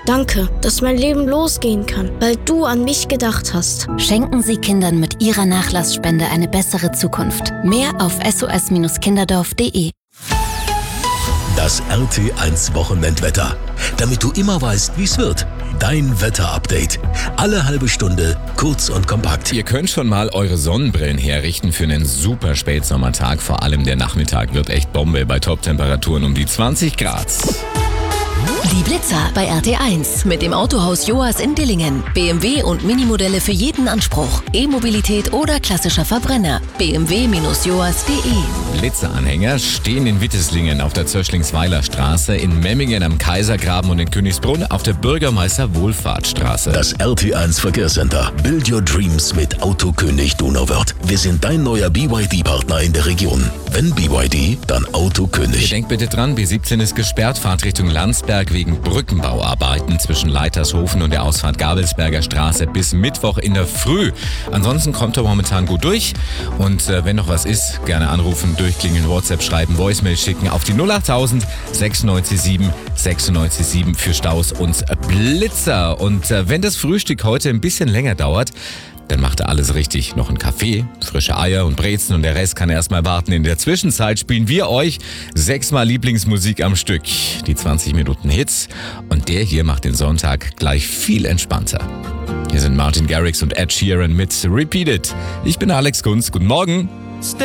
Danke, dass mein Leben losgehen kann, weil du an mich gedacht hast. Schenken Sie Kindern mit Ihrer Nachlassspende eine bessere Zukunft. Mehr auf sos-kinderdorf.de. Das RT1 Wochenendwetter. Damit du immer weißt, wie es wird. Dein Wetterupdate. Alle halbe Stunde, kurz und kompakt. Ihr könnt schon mal eure Sonnenbrillen herrichten für einen super Spätsommertag. Vor allem der Nachmittag wird echt Bombe bei Toptemperaturen um die 20 Grad. Die Blitzer bei RT1 mit dem Autohaus Joas in Dillingen. BMW und Minimodelle für jeden Anspruch. E-Mobilität oder klassischer Verbrenner. bmw-joas.de. Blitzeranhänger stehen in Witteslingen auf der Zöschlingsweiler Straße, in Memmingen am Kaisergraben und in Königsbrunn auf der Bürgermeister-Wohlfahrtstraße. Das RT1 Verkehrscenter. Build your dreams mit Autokönig Donauwörth. Wir sind dein neuer BYD-Partner in der Region. Wenn BYD, dann Autokönig. Denkt bitte dran, B17 ist gesperrt, Fahrt Richtung Landsberg wegen Brückenbauarbeiten zwischen Leitershofen und der Ausfahrt Gabelsberger Straße bis Mittwoch in der Früh. Ansonsten kommt er momentan gut durch und wenn noch was ist, gerne anrufen, durchklingeln, WhatsApp schreiben, Voicemail schicken auf die 08000 967 967 für Staus und Blitzer. Und wenn das Frühstück heute ein bisschen länger dauert, dann macht er alles richtig. Noch einen Kaffee, frische Eier und Brezen und der Rest kann erstmal warten. In der Zwischenzeit spielen wir euch 6-mal Lieblingsmusik am Stück. Die 20 Minuten Hits. Und der hier macht den Sonntag gleich viel entspannter. Hier sind Martin Garrix und Ed Sheeran mit Repeat It. Ich bin Alex Kunz. Guten Morgen.